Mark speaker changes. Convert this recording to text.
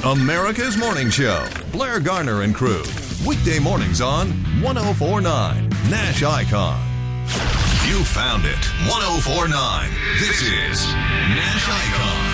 Speaker 1: America's Morning Show. Blair Garner and crew. Weekday mornings on 1049 Nash Icon. You found it. 1049. This is Nash Icon.